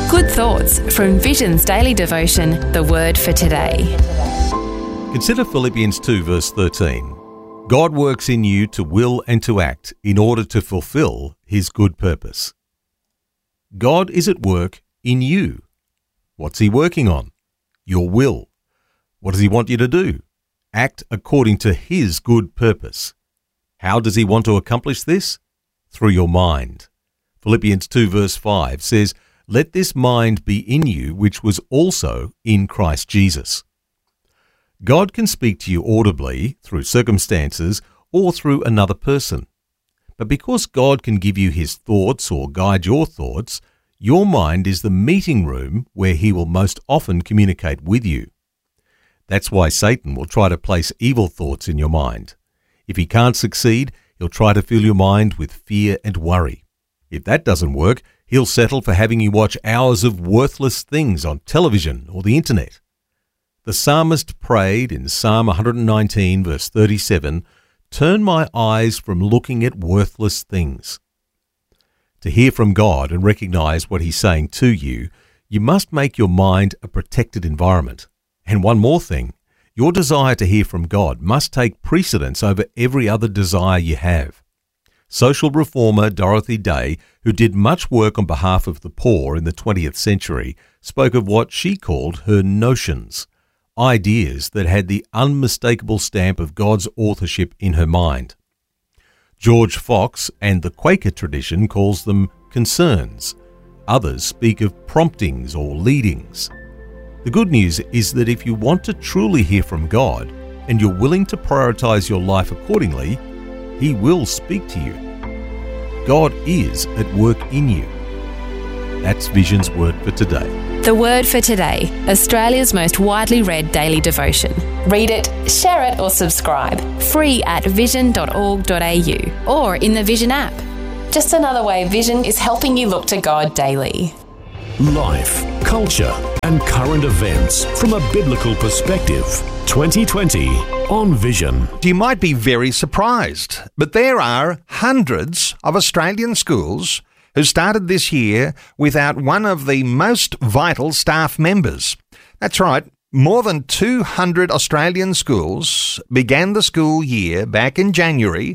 Good thoughts from Vision's daily devotion, The Word for Today. Consider Philippians 2 verse 13. God works in you to will and to act in order to fulfill his good purpose. God is at work in you. What's he working on? Your will. What does he want you to do? Act according to his good purpose. How does he want to accomplish this? Through your mind. Philippians 2 verse 5 says, "Let this mind be in you, which was also in Christ Jesus." God can speak to you audibly through circumstances or through another person. But because God can give you his thoughts or guide your thoughts, your mind is the meeting room where he will most often communicate with you. That's why Satan will try to place evil thoughts in your mind. If he can't succeed, he'll try to fill your mind with fear and worry. If that doesn't work, he'll settle for having you watch hours of worthless things on television or the internet. The psalmist prayed in Psalm 119 verse 37, "Turn my eyes from looking at worthless things." To hear from God and recognize what he's saying to you, you must make your mind a protected environment. And one more thing, your desire to hear from God must take precedence over every other desire you have. Social reformer Dorothy Day, who did much work on behalf of the poor in the 20th century, spoke of what she called her notions, ideas that had the unmistakable stamp of God's authorship in her mind. George Fox and the Quaker tradition calls them concerns. Others speak of promptings or leadings. The good news is that if you want to truly hear from God and you're willing to prioritize your life accordingly, he will speak to you. God is at work in you. That's Vision's Word for Today. The Word for Today, Australia's most widely read daily devotion. Read it, share it or subscribe. Free at vision.org.au or in the Vision app. Just another way Vision is helping you look to God daily. Life, culture and current events from a biblical perspective. 2020 on Vision. You might be very surprised, but there are hundreds of Australian schools who started this year without one of the most vital staff members. That's right, more than 200 Australian schools began the school year back in January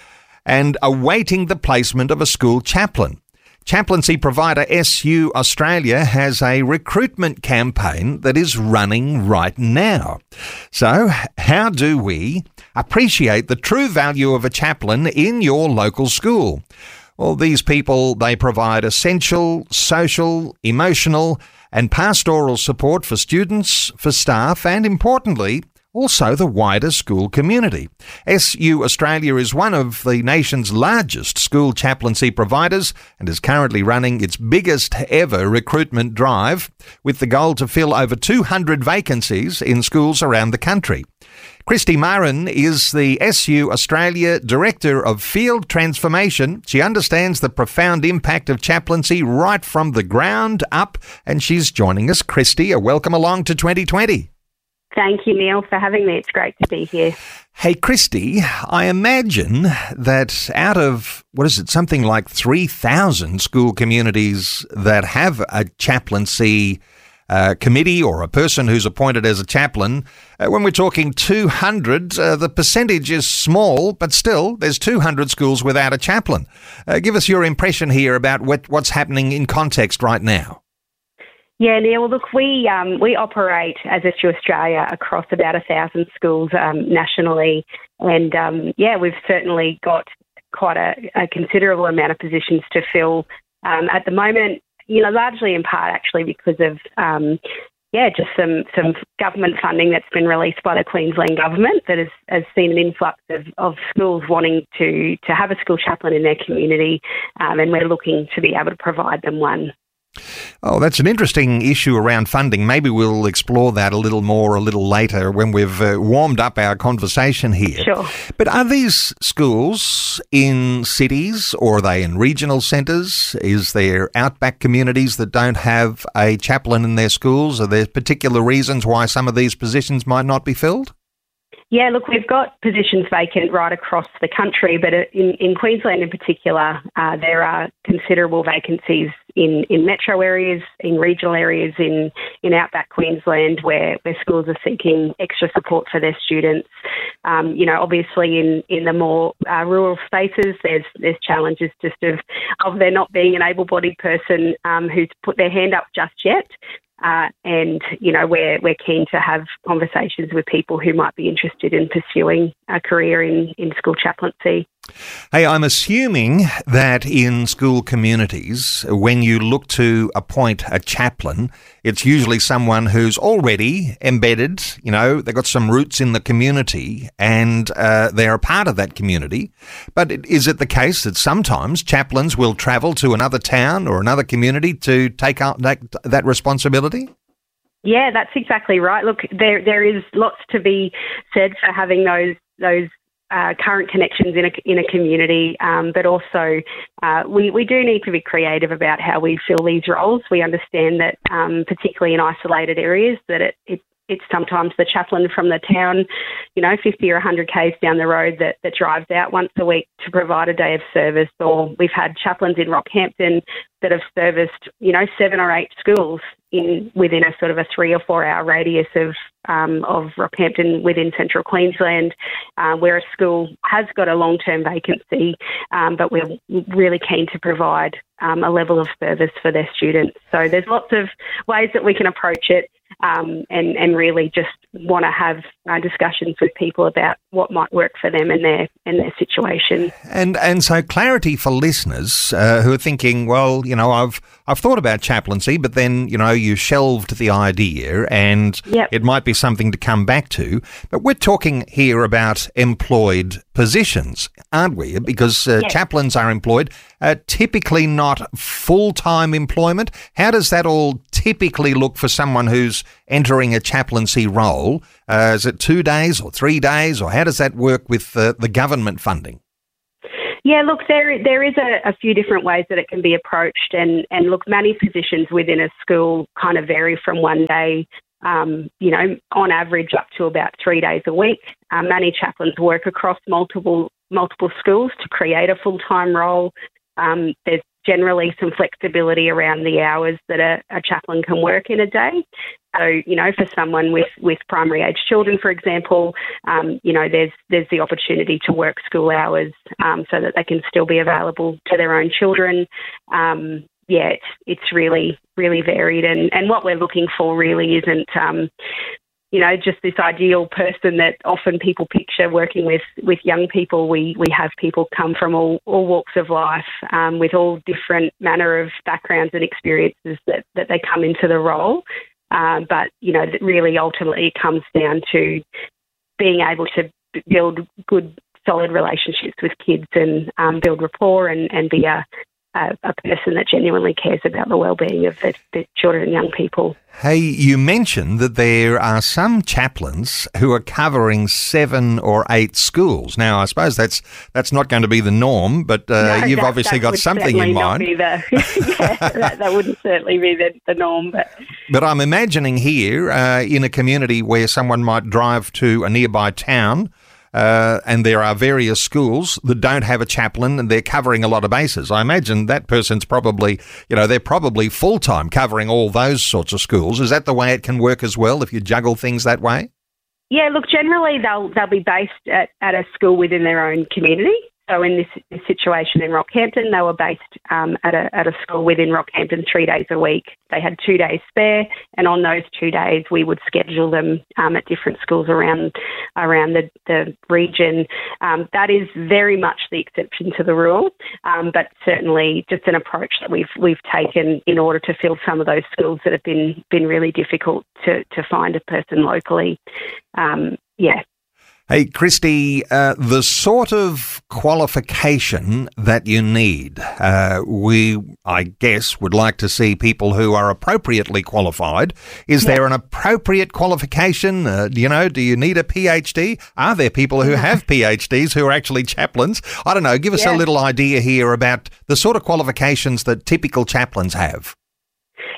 and awaiting the placement of a school chaplain. Chaplaincy provider SU Australia has a recruitment campaign that is running right now. So, how do we appreciate the true value of a chaplain in your local school? Well, these people, they provide essential social, emotional and pastoral support for students, for staff and, importantly, also the wider school community. SU Australia is one of the nation's largest school chaplaincy providers and is currently running its biggest ever recruitment drive with the goal to fill over 200 vacancies in schools around the country. Christy Marin is the SU Australia Director of Field Transformation. She understands the profound impact of chaplaincy right from the ground up, and she's joining us. Christy, a welcome along to 2020. Thank you, Neil, for having me. It's great to be here. Hey, Christy, I imagine that out of, something like 3,000 school communities that have a chaplaincy committee or a person who's appointed as a chaplain, when we're talking 200, the percentage is small, but still, there's 200 schools without a chaplain. Give us your impression here about what's happening in context right now. Yeah, Neil, look, we operate as SU Australia across about 1,000 schools nationally, and we've certainly got quite a considerable amount of positions to fill at the moment, largely in part actually because of just some government funding that's been released by the Queensland government that has seen an influx of schools wanting to have a school chaplain in their community, and we're looking to be able to provide them one. Oh, that's an interesting issue around funding. Maybe we'll explore that a little more a little later when we've warmed up our conversation here. Sure. But are these schools in cities or are they in regional centres? Is there outback communities that don't have a chaplain in their schools? Are there particular reasons why some of these positions might not be filled? Yeah, look, we've got positions vacant right across the country, but in Queensland in particular, there are considerable vacancies in metro areas, in regional areas, in outback Queensland, where schools are seeking extra support for their students. Obviously in the more rural spaces, there's challenges just of there not being an able-bodied person who's put their hand up just yet. We're keen to have conversations with people who might be interested in pursuing a career in school chaplaincy. Hey, I'm assuming that in school communities, when you look to appoint a chaplain, it's usually someone who's already embedded, they've got some roots in the community and they're a part of that community. But is it the case that sometimes chaplains will travel to another town or another community to take out that responsibility? Yeah, that's exactly right. Look, there is lots to be said for having those current connections in a community, but also we do need to be creative about how we fill these roles. We understand that, particularly in isolated areas, that it's sometimes the chaplain from the town, 50 or 100 k's down the road that drives out once a week to provide a day of service. Or we've had chaplains in Rockhampton that have serviced, 7 or 8 schools within a sort of a 3 or 4 hour radius of Rockhampton within central Queensland, where a school has got a long-term vacancy, but we're really keen to provide a level of service for their students. So there's lots of ways that we can approach it. And really just want to have discussions with people about what might work for them and their situation. And so clarity for listeners who are thinking, well, I've thought about chaplaincy, but then, you shelved the idea and It might be something to come back to. But we're talking here about employed positions, aren't we? Because chaplains are employed, typically not full-time employment. How does that all typically look for someone who's entering a chaplaincy role? Is it 2 days or 3 days, or how does that work with the government funding? Yeah, look, there is a few different ways that it can be approached, and look, many positions within a school kind of vary from 1 day, on average up to about 3 days a week. Many chaplains work across multiple schools to create a full-time role. There's generally some flexibility around the hours that a chaplain can work in a day. So, for someone with primary age children, for example, there's the opportunity to work school hours so that they can still be available to their own children. It's really, really varied. And what we're looking for really isn't, just this ideal person that often people picture working with young people. We have people come from all walks of life with all different manner of backgrounds and experiences that they come into the role. But really ultimately it comes down to being able to build good, solid relationships with kids and build rapport and be a person that genuinely cares about the well-being of the children and young people. Hey, you mentioned that there are some chaplains who are covering 7 or 8 schools. Now, I suppose that's not going to be the norm, but you've obviously got something in mind. That wouldn't certainly be the norm. But I'm imagining here in a community where someone might drive to a nearby town, and there are various schools that don't have a chaplain and they're covering a lot of bases. I imagine that person's probably, they're probably full-time covering all those sorts of schools. Is that the way it can work as well if you juggle things that way? Yeah, look, generally they'll be based at a school within their own community. So in this situation in Rockhampton, they were based at a school within Rockhampton 3 days a week. They had 2 days spare, and on those 2 days, we would schedule them at different schools around the region. That is very much the exception to the rule, but certainly just an approach that we've taken in order to fill some of those schools that have been really difficult to find a person locally. Hey, Christy, the sort of qualification that you need, we, I guess, would like to see people who are appropriately qualified. Is there an appropriate qualification? Do you need a PhD? Are there people who have PhDs who are actually chaplains? I don't know. Give us a little idea here about the sort of qualifications that typical chaplains have.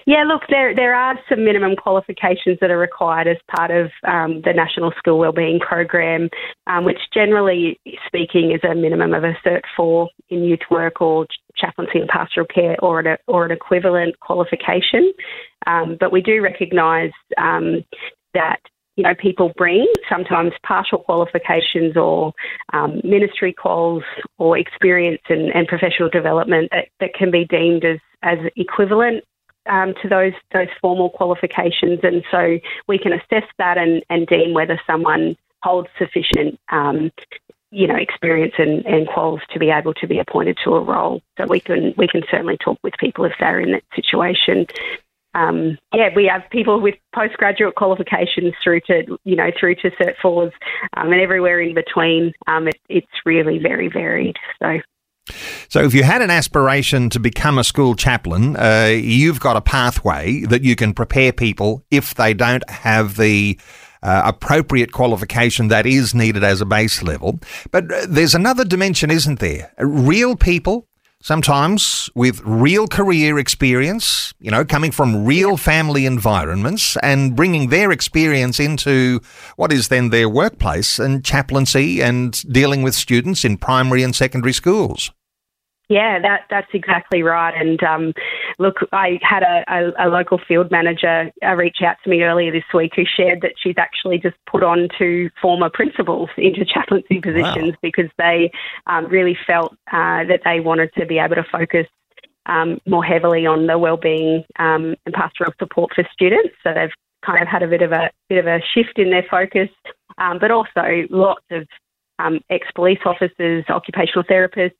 Yeah, look, there are some minimum qualifications that are required as part of the National School Wellbeing Program, which generally speaking is a minimum of a Cert 4 in youth work or chaplaincy and pastoral care or an equivalent qualification. But we do recognise that people bring sometimes partial qualifications or ministry quals or experience and professional development that can be deemed as equivalent to those formal qualifications. And so we can assess that and deem whether someone holds sufficient experience and quals to be able to be appointed to a role. So we can certainly talk with people if they're in that situation. We have people with postgraduate qualifications through to Cert 4s and everywhere in between. It's really very varied. So if you had an aspiration to become a school chaplain, you've got a pathway that you can prepare people if they don't have the appropriate qualification that is needed as a base level. But there's another dimension, isn't there? Real people, sometimes with real career experience, coming from real family environments and bringing their experience into what is then their workplace and chaplaincy and dealing with students in primary and secondary schools. Yeah, that's exactly right. And look, I had a local field manager reach out to me earlier this week who shared that she's actually just put on 2 former principals into chaplaincy positions because they really felt that they wanted to be able to focus more heavily on the wellbeing and pastoral support for students. So they've kind of had a bit of a shift in their focus, but also lots of ex-police officers, occupational therapists,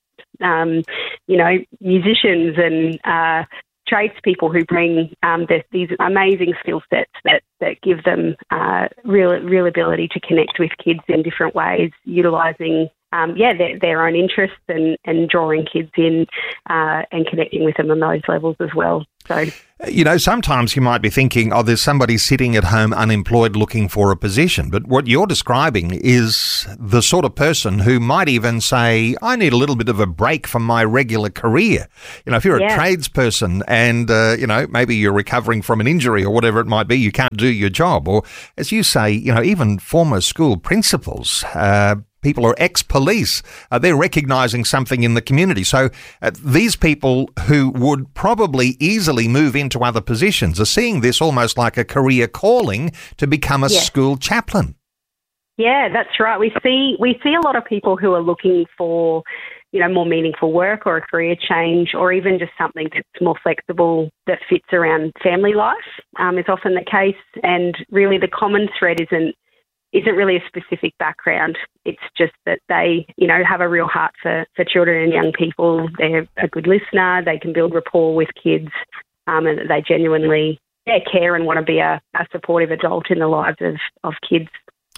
musicians and tradespeople who bring these amazing skill sets that give them real ability to connect with kids in different ways, utilising their own interests and drawing kids in and connecting with them on those levels as well. So, sometimes you might be thinking, there's somebody sitting at home unemployed looking for a position. But what you're describing is the sort of person who might even say, I need a little bit of a break from my regular career. If you're a tradesperson and, maybe you're recovering from an injury or whatever it might be, you can't do your job. Or as you say, even former school principals, people are ex-police. They're recognising something in the community. So these people who would probably easily move into other positions are seeing this almost like a career calling to become a school chaplain. Yeah, that's right. We see a lot of people who are looking for, more meaningful work or a career change or even just something that's more flexible that fits around family life is often the case. And really the common thread isn't really a specific background. It's just that they, have a real heart for children and young people. They're a good listener. They can build rapport with kids and that they genuinely care and want to be a supportive adult in the lives of kids.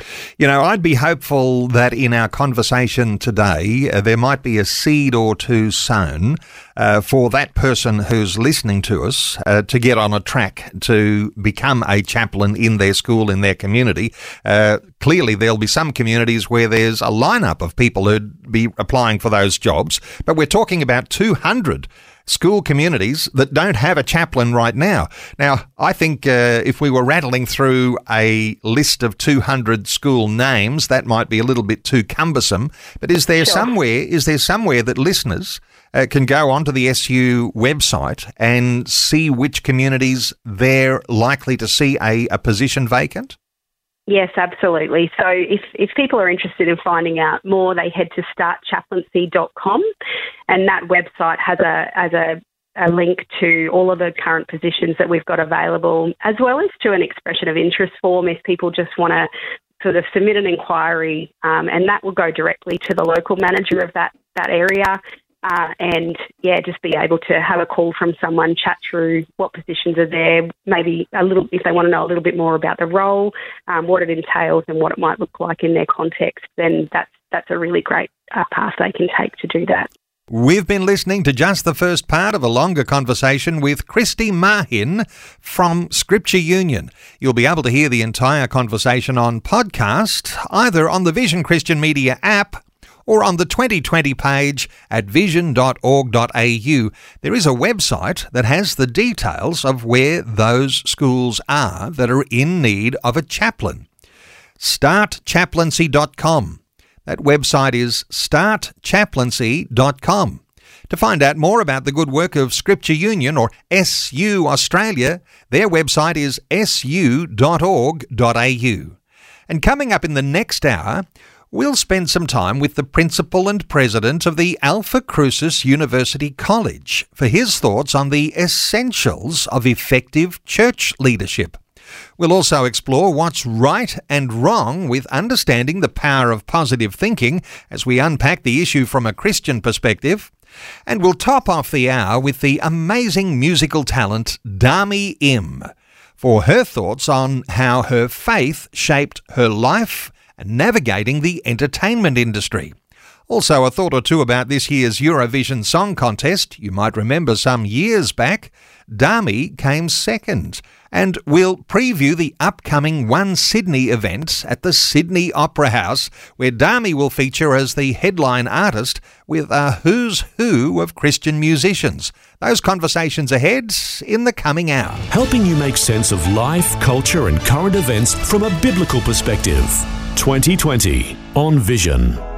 I'd be hopeful that in our conversation today, there might be a seed or two sown for that person who's listening to us to get on a track to become a chaplain in their school, in their community. Clearly, there'll be some communities where there's a lineup of people who'd be applying for those jobs, but we're talking about 200 school communities that don't have a chaplain right now. Now, I think if we were rattling through a list of 200 school names, that might be a little bit too cumbersome. But is there somewhere that listeners can go onto the SU website and see which communities they're likely to see a position vacant? Yes, absolutely. So if people are interested in finding out more, they head to startchaplaincy.com, and that website has a link to all of the current positions that we've got available, as well as to an expression of interest form if people just want to sort of submit an inquiry, and that will go directly to the local manager of that area. Just be able to have a call from someone, chat through what positions are there, maybe if they want to know a little bit more about the role, what it entails and what it might look like in their context, then that's a really great path they can take to do that. We've been listening to just the first part of a longer conversation with Christy Mahin from Scripture Union. You'll be able to hear the entire conversation on podcast, either on the Vision Christian Media app or on the 2020 page at vision.org.au. There is a website that has the details of where those schools are that are in need of a chaplain. Startchaplaincy.com. That website is startchaplaincy.com. To find out more about the good work of Scripture Union, or SU Australia, their website is su.org.au. And coming up in the next hour, we'll spend some time with the principal and president of the Alpha Crucis University College for his thoughts on the essentials of effective church leadership. We'll also explore what's right and wrong with understanding the power of positive thinking as we unpack the issue from a Christian perspective. And we'll top off the hour with the amazing musical talent Dami Im for her thoughts on how her faith shaped her life and navigating the entertainment industry. Also, a thought or two about this year's Eurovision Song Contest. You might remember some years back, Dami came second. And we'll preview the upcoming One Sydney event at the Sydney Opera House, where Dami will feature as the headline artist with a who's who of Christian musicians. Those conversations ahead in the coming hour. Helping you make sense of life, culture and current events from a biblical perspective. 2020 on Vision.